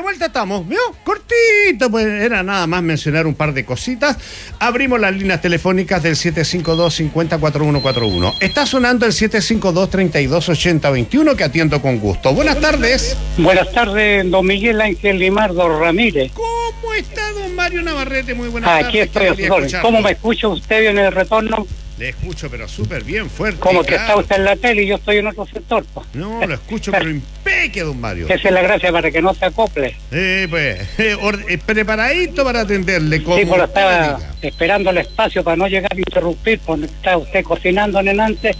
vuelta estamos, ¿vio? Cortito, pues era nada más mencionar un par de cositas. Abrimos las líneas telefónicas del 752-50-4141. Está sonando el 752-328021 que atiendo con gusto. Buenas tardes. Buenas tardes, don Miguel Ángel Limardo Ramírez. ¿Cómo está, don Mario Navarrete? Muy buenas tardes. Aquí estoy, ¿cómo me escucha usted en el retorno? Le escucho, pero súper bien, fuerte. Como que está usted en la tele y yo estoy en otro sector. Pues. No, lo escucho, pero impeque, don Mario. Esa es la gracia para que no se acople. Preparadito para atenderle. Como sí, pues estaba esperando el espacio para no llegar a interrumpir, porque está usted cocinando en antes.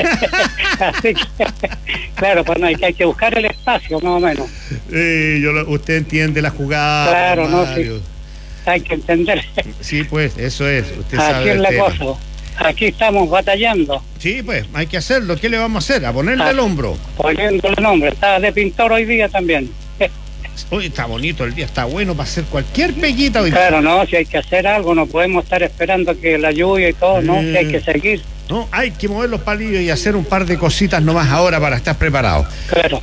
Así que, claro, pues no, hay que buscar el espacio, más o menos. Usted entiende la jugada. Claro, no, sí. Hay que entender. Sí, pues, eso es. Usted así sabe es la cosa. Aquí estamos batallando. Sí, pues, hay que hacerlo. ¿Qué le vamos a hacer? ¿A ponerle el hombro? Poniéndole el hombro. Está de pintor hoy día también. Hoy está bonito el día, está bueno para hacer cualquier peguita hoy. Claro, no, si hay que hacer algo, no podemos estar esperando que la lluvia y todo, no, si hay que seguir. No, hay que mover los palillos y hacer un par de cositas nomás ahora para estar preparado. Claro.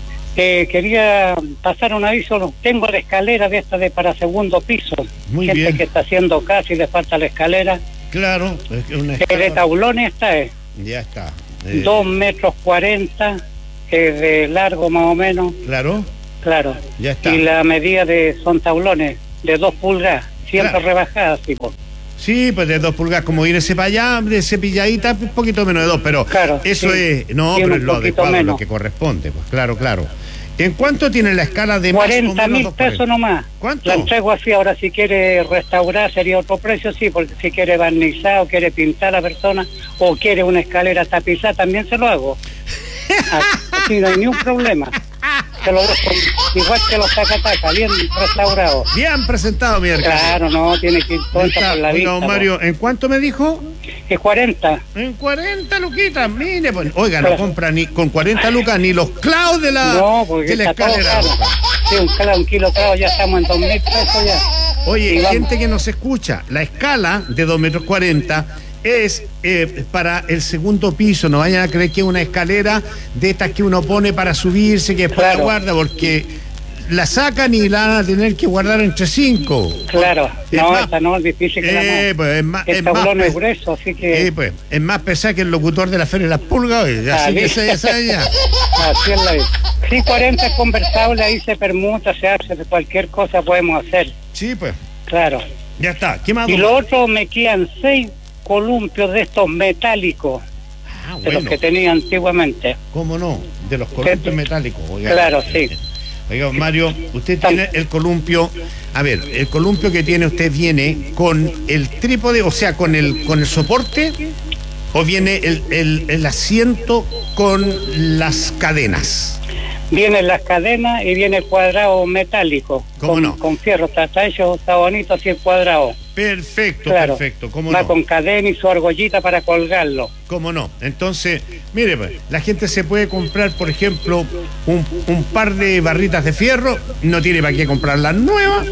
Quería pasar un aviso, tengo la escalera de esta de para segundo piso. Muy gente bien. Que está haciendo casi le falta la escalera. Claro, es una escalera. De tablones esta es. Ya está. 2,40 metros de largo más o menos. Claro. Claro. Ya está. Y la medida son tablones de 2 pulgadas, siempre claro. Rebajadas, tipo. Sí, pues de 2 pulgadas, como ir ese para allá, de cepilladita, un poquito menos de 2, pero claro, eso sí, es, no, pero es lo adecuado, lo que corresponde, pues claro. ¿En cuánto tiene la escala de 40.000 pesos nomás? ¿Cuánto? La entrego así, ahora si quiere restaurar sería otro precio, sí, porque si quiere barnizar o quiere pintar a la persona, o quiere una escalera tapizada, también se lo hago. Así no hay ni un problema. Se lo dejo igual que los taca-taca, bien restaurados. Bien presentado, mi hermano. Claro, no, tiene que ir todo por la vista. Don Mario, ¿en cuánto me dijo? Es 40. En 40 luquitas, mire, pues, oiga, no compra ni con 40 lucas ni los clavos de la, no, porque de la escalera. Sí, un kilo clavo, ya estamos en 2.000 pesos ya. Oye, gente que nos escucha, la escala de 2,40 metros es para el segundo piso, no vayan a creer que es una escalera de estas que uno pone para subirse, que después la guarda, porque la sacan y la van a tener que guardar entre 5. Claro, esta no es difícil que la pues es más, el tablón es grueso, así que... pues es más pesada que el locutor de la Feria de las Pulgas, así que esa ya. Así es la vida. Sí, 40 es conversable, ahí se permuta, se hace, cualquier cosa podemos hacer. Sí, pues. Claro. Ya está, ¿qué más? Y lo otro, me quedan 6 columpios de estos metálicos, de los que tenía antiguamente. ¿Cómo no? De los columpios metálicos. Oiga, claro, sí. Oiga, Mario, usted tiene el columpio. A ver, el columpio que tiene usted viene con el trípode, o sea, con el soporte, o viene el asiento con las cadenas. Vienen las cadenas y viene el cuadrado metálico. ¿Cómo no? Con fierro, está hecho, está bonito así el cuadrado. Perfecto, claro. Perfecto. ¿Cómo va no? Con cadena y su argollita para colgarlo. ¿Cómo no? Entonces, mire, pues, la gente se puede comprar, por ejemplo, un par de barritas de fierro, no tiene para qué comprar las nuevas,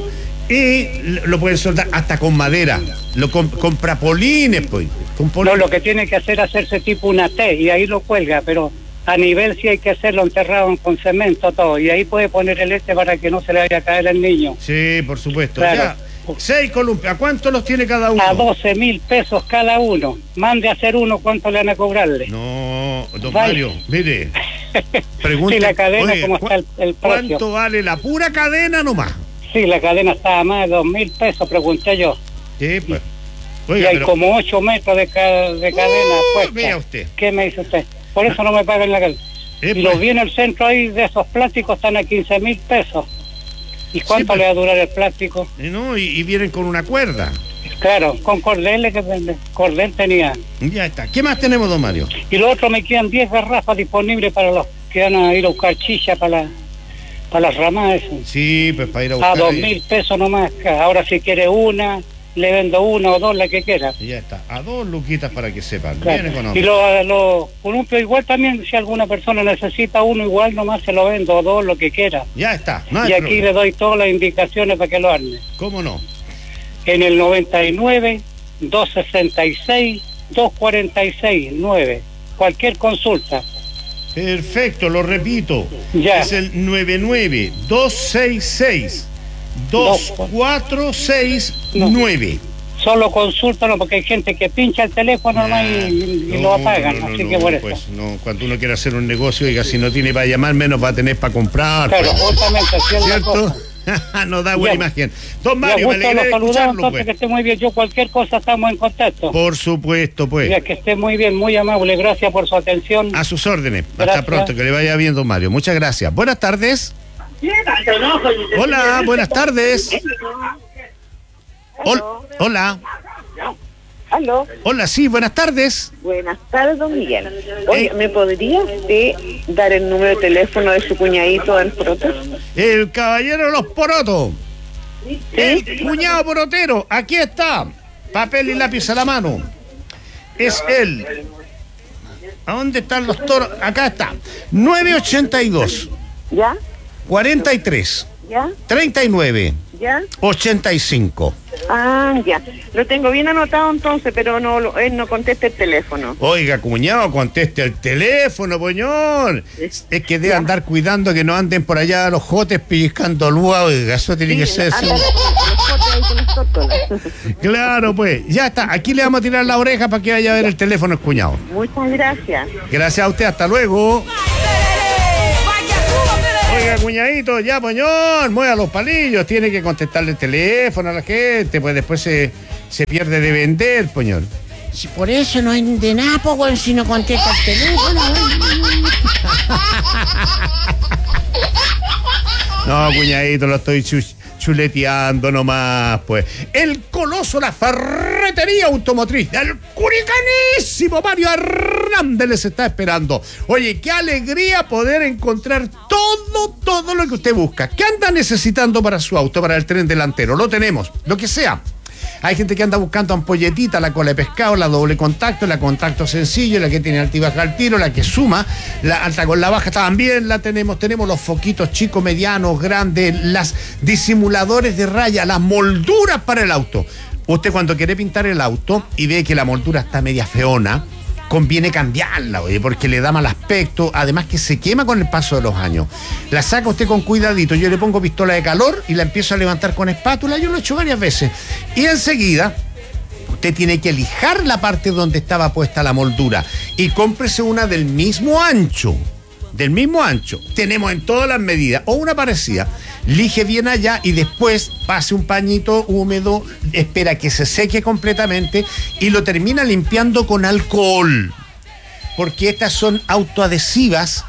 y lo pueden soldar hasta con madera. Lo compra polines, pues. No, lo que tiene que hacerse tipo una T, y ahí lo cuelga, pero... A nivel sí hay que hacerlo enterrado con cemento todo, y ahí puede poner el para que no se le vaya a caer al niño. Sí, por supuesto. Claro. Ya, 6 columpias, ¿a cuánto los tiene cada uno? A 12.000 pesos cada uno. Mande a hacer uno, ¿cuánto le van a cobrarle? No, don Mario, mire, pregunte. Sí, la cadena, oye, ¿cómo está el precio? ¿Cuánto vale la pura cadena nomás? Sí, la cadena está a más de 2.000 pesos, pregunté yo. Sí, pues. Oiga, y hay como 8 metros de cadena puesta. Vea usted. ¿Qué me dice usted? Por eso no me pagan la cadena. Y los vi en el centro ahí de esos plásticos están a 15.000 pesos. ¿Y cuánto le va a durar el plástico? No, y vienen con una cuerda. Claro, con cordel, cordel tenía. Ya está. ¿Qué más tenemos, don Mario? Y lo otro, me quedan 10 garrafas disponibles para los que van a ir a buscar chicha para las ramas. Sí, pues para ir a buscar. A 2.000 pesos nomás. Ahora si quiere una, le vendo una o dos, la que quiera. Y ya está, a 2 luquitas para que sepan. Claro. Bien económico. Y los columpios igual también, si alguna persona necesita uno igual, nomás se lo vendo, o dos, lo que quiera. Ya está. No y aquí problema. Le doy todas las indicaciones para que lo arme. ¿Cómo no? En el 99, 266, 246, 9. Cualquier consulta. Perfecto, lo repito. Ya. Es el 99266-2469. Solo consúltalo porque hay gente que pincha el teléfono nomás y lo apagan, así que por eso. Pues no, cuando uno quiere hacer un negocio, diga, si no tiene para llamar, menos va a tener para comprar. Claro, pues. justamente, haciendo ¿Cierto? No da buena imagen. Don Mario, me gusto alegré de escucharlo, entonces, pues. que esté muy bien. Yo cualquier cosa estamos en contacto. Por supuesto, pues. Ya, que esté muy bien, muy amable. Gracias por su atención. A sus órdenes. Gracias. Hasta pronto, que le vaya bien, don Mario. Muchas gracias. Buenas tardes. Hola, buenas tardes. Hola. ¿Aló? Hola, sí, buenas tardes. Buenas tardes, don Miguel. Oye, ¿me podría usted dar el número de teléfono de su cuñadito del Poroto? El caballero de los porotos. ¿Sí? El cuñado porotero. Aquí está. Papel y lápiz a la mano. Es él. ¿A dónde están los toros? Acá está. 982 ¿Ya? 43 ¿Ya? 39 ¿Ya? 85. Ah, ya. Lo tengo bien anotado entonces, pero él no contesta el teléfono. Oiga, cuñado, conteste el teléfono, poñón. Es que debe andar cuidando que no anden por allá los jotes pellizcando lúa. Oiga, eso tiene que ser. Anda con los tórtolas. Claro, pues, ya está. Aquí le vamos a tirar la oreja para que vaya a ver el teléfono el cuñado. Muchas gracias. Gracias a usted, hasta luego. Oiga, cuñadito, ya, poñón, mueva los palillos, tiene que contestarle el teléfono a la gente, pues después se pierde de vender, poñón. Si por eso no hay de nada, pues, weón, si no contesta el teléfono, weón. No, cuñadito, lo estoy chuleteando nomás, pues. El coloso, la ferretería automotriz, el curicanísimo Mario Hernández les está esperando. Oye, qué alegría poder encontrar todo lo que usted busca. ¿Qué anda necesitando para su auto, para el tren delantero? Lo tenemos, lo que sea. Hay gente que anda buscando ampolletita, la cola de pescado, la doble contacto, la contacto sencillo, la que tiene alta y baja al tiro, la que suma, la alta con la baja también la tenemos. Tenemos los foquitos chicos, medianos, grandes, las disimuladores de raya, las molduras para el auto. Usted cuando quiere pintar el auto y ve que la moldura está media feona, conviene cambiarla, oye, porque le da mal aspecto, además que se quema con el paso de los años. La saca usted con cuidadito, yo le pongo pistola de calor y la empiezo a levantar con espátula, yo lo he hecho varias veces. Y enseguida, usted tiene que lijar la parte donde estaba puesta la moldura y cómprese una del mismo ancho. Del mismo ancho. Tenemos en todas las medidas, o una parecida. Lije bien allá y después pase un pañito húmedo, espera que se seque completamente y lo termina limpiando con alcohol. Porque estas son autoadhesivas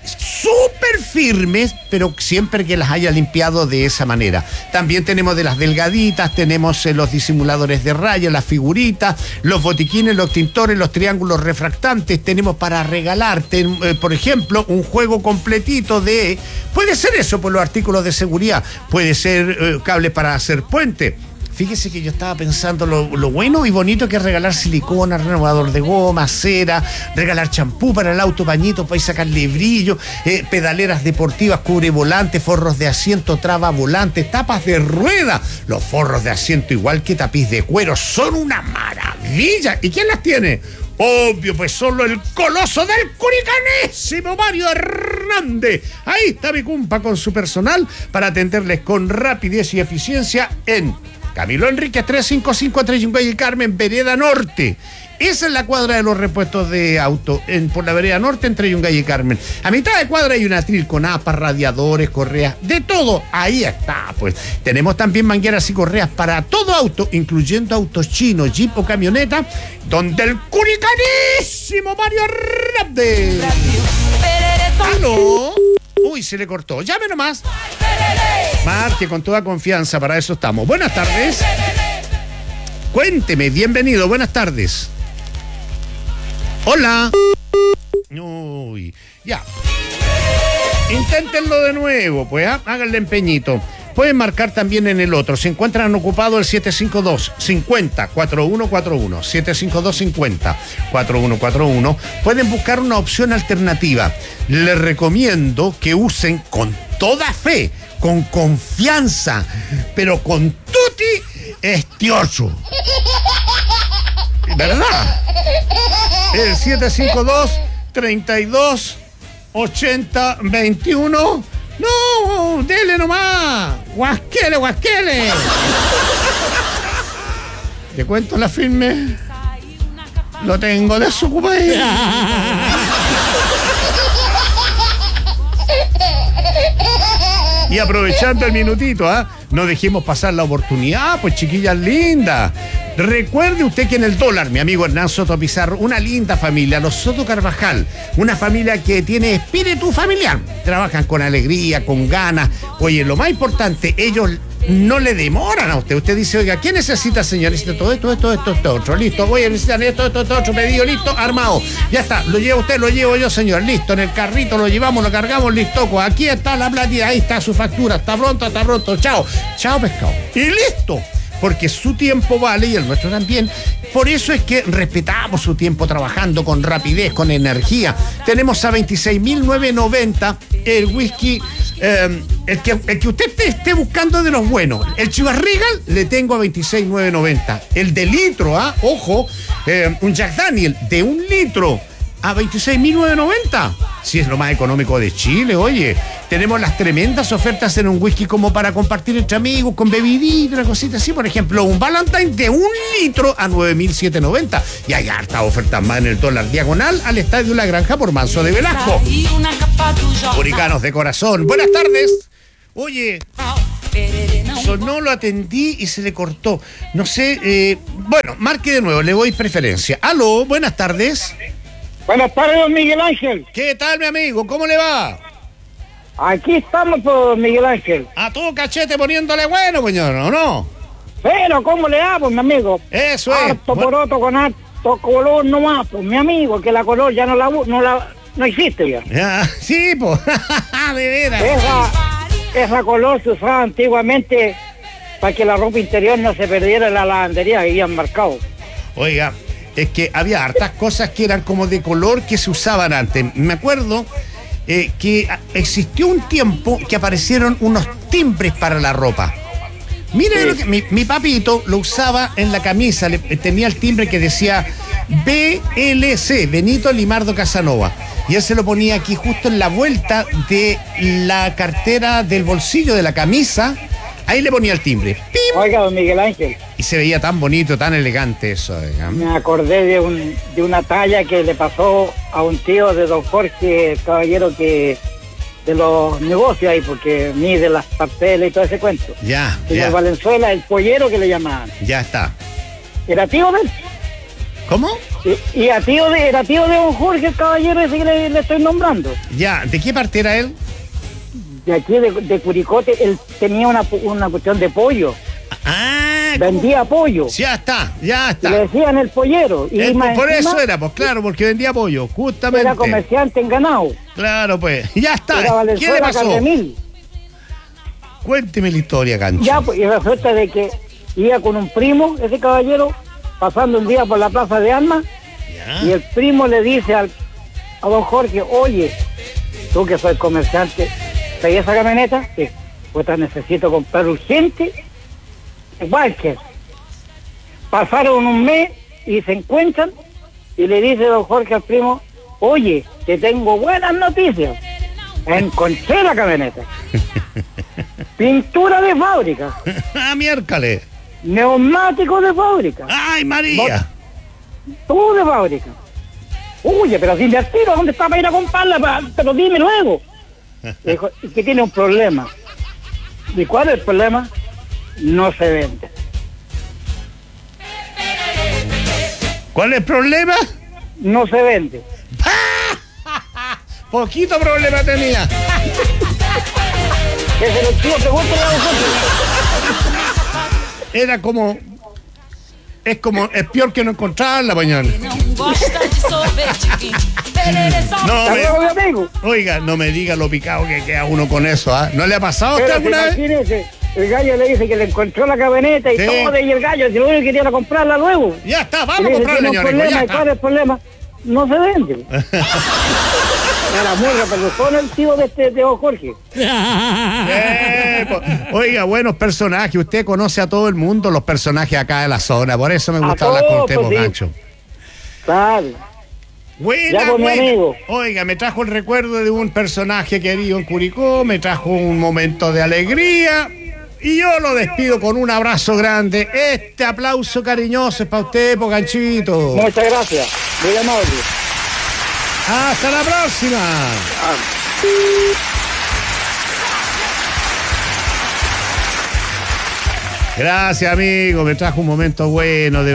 súper firmes, pero siempre que las haya limpiado de esa manera. También tenemos de las delgaditas, tenemos los disimuladores de raya, las figuritas, los botiquines, los tintores, los triángulos refractantes. Tenemos para regalar, por ejemplo, un juego completito de... Puede ser eso por los artículos de seguridad, puede ser cables para hacer puente. Fíjese que yo estaba pensando lo bueno y bonito que es regalar silicona, renovador de goma, cera, regalar champú para el auto, pañitos para sacarle brillo, pedaleras deportivas, cubre volante, forros de asiento, traba volante, tapas de rueda. Los forros de asiento, igual que tapiz de cuero, son una maravilla. ¿Y quién las tiene? Obvio, pues solo el coloso del curicanísimo Mario Hernández. Ahí está mi cumpa con su personal para atenderles con rapidez y eficiencia en Camilo Enríquez 355 entre Yungay y Carmen, Vereda Norte. Esa es la cuadra de los repuestos de auto, por la Vereda Norte entre Yungay y Carmen. A mitad de cuadra hay un atril con apas, radiadores, correas, de todo. Ahí está, pues. Tenemos también mangueras y correas para todo auto, incluyendo autos chinos, jeep o camioneta, donde el curicanísimo Mario Hernández. ¡Aló! Uy, se le cortó. Llame nomás. Marque con toda confianza, para eso estamos. Buenas tardes. Cuénteme, bienvenido, buenas tardes. Hola. Uy, ya. Inténtenlo de nuevo, pues, háganle empeñito. Pueden marcar también en el otro. Se encuentran ocupado el 752-50-4141. 752-50-4141. Pueden buscar una opción alternativa. Les recomiendo que usen con toda fe, con confianza, pero con tutti estioso. ¿Verdad? El 752-32 8021. No, dele nomás. Guasquele, guasquele. ¿Te cuento la firme? Lo tengo desocupado. Y aprovechando el minutito, no dejemos pasar la oportunidad, pues chiquillas lindas. Recuerde usted que en el dólar, mi amigo Hernán Soto Pizarro, una linda familia, los Soto Carvajal, una familia que tiene espíritu familiar. Trabajan con alegría, con ganas. Oye, lo más importante, ellos no le demoran a usted. Usted dice, oiga, ¿qué necesita, señor? Necesita todo esto, otro. Listo, voy a necesitar esto, otro. Pedido, listo, armado. Ya está, lo lleva usted, lo llevo yo, señor. Listo, en el carrito lo llevamos, lo cargamos, listo. Aquí está la platilla, ahí está su factura. Está pronto. Chao, pescado. Y listo. Porque su tiempo vale y el nuestro también. Por eso es que respetamos su tiempo trabajando con rapidez, con energía. Tenemos a 26.990 el whisky, el que usted esté buscando de los buenos. El Chivas Regal le tengo a 26.990. El de litro, ojo, un Jack Daniel de 1 litro a 26.990. Si es lo más económico de Chile, oye. Tenemos las tremendas ofertas en un whisky como para compartir entre amigos, con bebidita, una cosita así. Por ejemplo, un Valentine de 1 litro a 9.790. Y hay hartas ofertas más en el dólar diagonal al Estadio La Granja por Manso de Velasco. Puricanos de corazón. Buenas tardes. Oye, sonó, lo atendí y se le cortó. No sé, bueno, marque de nuevo, le doy preferencia. Aló, buenas tardes. Buenas tardes, don Miguel Ángel. ¿Qué tal, mi amigo? ¿Cómo le va? Aquí estamos, pues, Miguel Ángel. A todo cachete poniéndole bueno, señor, ¿o no? Pero, ¿cómo le hago, mi amigo? Eso es. Harto poroto con harto color nomás, pues, mi amigo, que la color ya no existe ya. Ya, sí, pues, de veras. Esa color se usaba antiguamente para que la ropa interior no se perdiera en la lavandería, habían marcado. Oiga, es que había hartas cosas que eran como de color que se usaban antes. Me acuerdo que existió un tiempo que aparecieron unos timbres para la ropa. Mire, lo que, mi papito lo usaba en la camisa, tenía el timbre que decía BLC, Benito Limardo Casanova. Y él se lo ponía aquí justo en la vuelta de la cartera del bolsillo de la camisa. Ahí le ponía el timbre. ¡Pim! Oiga, don Miguel Ángel. Y se veía tan bonito, tan elegante eso. Me acordé de una talla que le pasó a un tío de don Jorge, caballero, que de los negocios ahí, porque mide las parcelas y todo ese cuento. Ya, Señor Valenzuela, el pollero que le llamaban. Ya está. ¿Era tío de él? ¿Cómo? Y era tío de don Jorge, el caballero ese que le estoy nombrando. Ya, ¿de qué parte era él? De aquí, de Curicote. Él tenía una cuestión de pollo. Vendía pollo. Ya está. Y le decían el pollero. Y por eso era, pues claro, porque vendía pollo, justamente. Era comerciante en ganado. Claro, pues. Ya está. ¿Qué le pasó? Cardenil. Cuénteme la historia, Gancho. Ya, pues, y resulta de que iba con un primo, ese caballero, pasando un día por la Plaza de Armas, y el primo le dice a don Jorge, oye, tú que soy comerciante, ¿traes esa camioneta? Sí. Pues necesito comprar urgente Walker. Pasaron un mes y se encuentran y le dice don Jorge al primo, oye, te tengo buenas noticias. Encontré la camioneta. Pintura de fábrica. Miércoles. Neumático de fábrica. ¡Ay, María! Todo de fábrica. Oye, pero dime al tiro, ¿dónde está para ir a comprarla? Pero dime luego. Dijo, que tiene un problema. ¿Y cuál es el problema? No se vende. ¿Cuál es el problema? No se vende. Poquito problema tenía. Que se lo tío, pregúntale a vosotros. Era como... Es peor que no encontrarla, mañana. Oiga, no me diga lo picado que queda uno con eso, ¿ah? ¿No le ha pasado a usted alguna vez? El gallo le dice que le encontró la camioneta y todo, y el gallo, si lo único que quería era comprarla luego. Ya está, vamos a comprarla, señores. ¿Cuál es el problema? No se vende. Era muy repercusión el tío de don Jorge. Oiga, buenos personajes. Usted conoce a todo el mundo, los personajes acá de la zona. Por eso me gusta hablar con usted, Gancho. Claro. Buena, Ya, pues, mi buena. amigo. Oiga, me trajo el recuerdo de un personaje querido en Curicó, me trajo un momento de alegría y yo lo despido con un abrazo grande. Este aplauso cariñoso es para usted, Pocanchito. Muchas gracias. Muy amable. Hasta la próxima. Gracias, amigo. Me trajo un momento bueno de